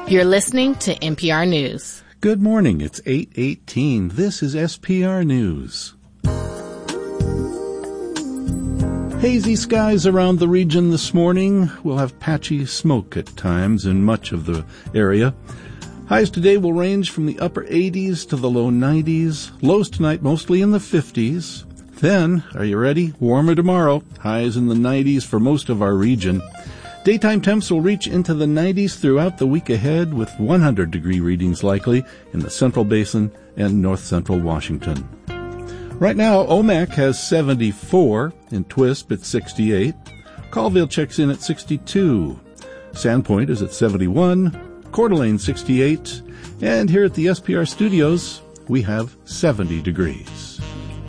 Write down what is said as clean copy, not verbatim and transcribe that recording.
You're listening to NPR News. Good morning. It's 8:18. This is SPR News. Hazy skies around the region this morning. We'll have patchy smoke at times in much of the area. Highs today will range from the upper 80s to the low 90s. Lows tonight mostly in the 50s. Then, are you ready? Warmer tomorrow. Highs in the 90s for most of our region. Daytime temps will reach into the 90s throughout the week ahead, with 100-degree readings likely in the Central Basin and north-central Washington. Right now, Omak has 74, in Twisp it's 68. Colville checks in at 62. Sandpoint is at 71. Coeur d'Alene 68. And here at the SPR studios, we have 70 degrees.